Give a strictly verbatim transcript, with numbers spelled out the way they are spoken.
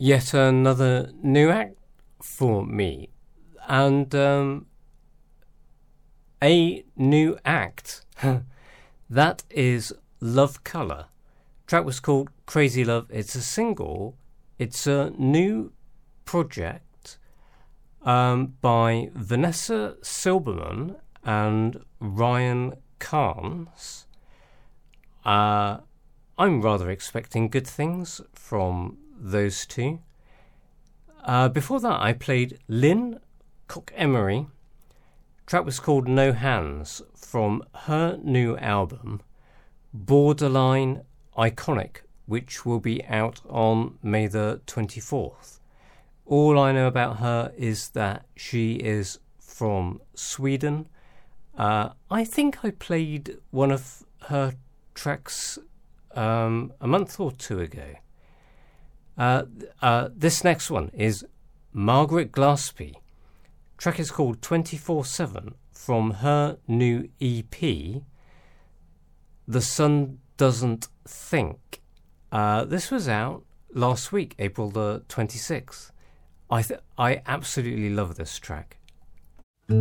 yet another new act for me, and um, a new act. That is Love Colour. Track was called Crazy Love. It's a single. It's a new project um, by Vanessa Silberman and Ryan Carnes. Uh, I'm rather expecting good things from those two. Uh, before that, I played Lynn Cock-Emery. Track was called No Hands from her new album, Borderline Iconic, which will be out on May the twenty-fourth. All I know about her is that she is from Sweden. Uh, I think I played one of her tracks um, a month or two ago. Uh, uh, this next one is Margaret Glaspie. Track is called twenty-four seven from her new E P, The Sun Doesn't Think. Uh, this was out last week, April the twenty-sixth. I th- I absolutely love this track.